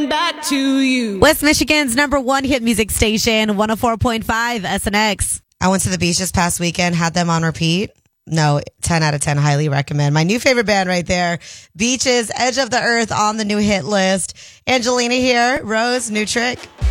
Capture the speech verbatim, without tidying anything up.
coming back to you. West Michigan's number one hit music station, one oh four point five S N X. I went to the beach this past weekend, had them on repeat. No, ten out of ten, highly recommend. My new favorite band right there, Beaches, Edge of the Earth on the new hit list. Angelina here, Rose, new trick.